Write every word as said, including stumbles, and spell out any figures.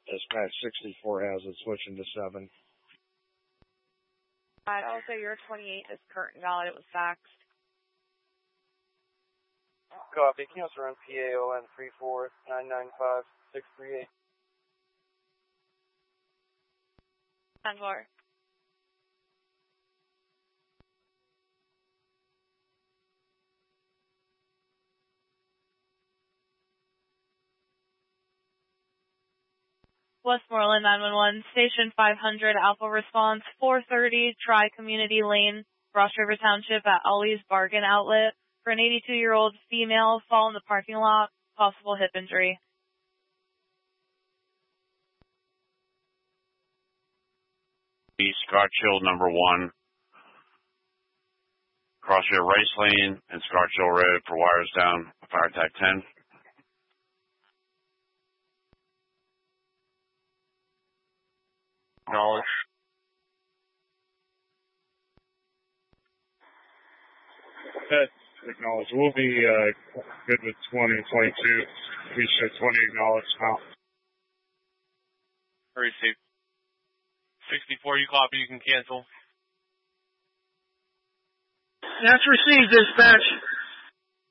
Dispatch sixty-four has it switching to seven. I'd also your twenty-eight is current valid. It was faxed. Copy. Cancel run P A O N three four nine nine five six three eight. ten four. Westmoreland nine one one, Station five hundred, Alpha Response, four thirty, Tri-Community Lane, Ross River Township at Ollie's Bargain Outlet for an eighty-two-year-old female fall in the parking lot, possible hip injury. Scotch Hill number one, cross your Rice Lane and Scotch Hill Road for wires down, fire attack ten. Knowledge. That acknowledged. We'll be uh, good with twenty and twenty-two. We should twenty acknowledged now. Receive. sixty-four, you copy, you can cancel. That's received, dispatch.